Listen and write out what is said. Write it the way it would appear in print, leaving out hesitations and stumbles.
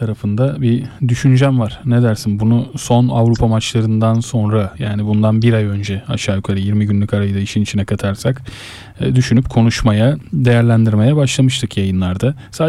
tarafında bir düşüncem var. Ne dersin? Bunu son Avrupa maçlarından sonra, yani bundan bir ay önce, aşağı yukarı 20 günlük arayı da işin içine katarsak düşünüp konuşmaya, değerlendirmeye başlamıştık yayınlarda. Sadece